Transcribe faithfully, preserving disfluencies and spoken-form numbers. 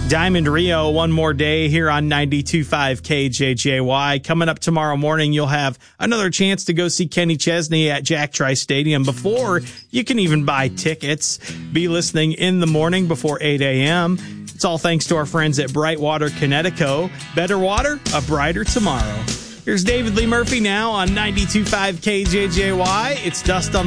Diamond Rio, one more day here on ninety-two point five K J J Y. Coming up tomorrow morning, you'll have another chance to go see Kenny Chesney at Jack Trice Stadium before you can even buy tickets. Be listening in the morning before eight a.m. It's all thanks to our friends at Brightwater Connecticut. Better water, a brighter tomorrow. Here's David Lee Murphy now on ninety-two point five K J J Y. It's Dust on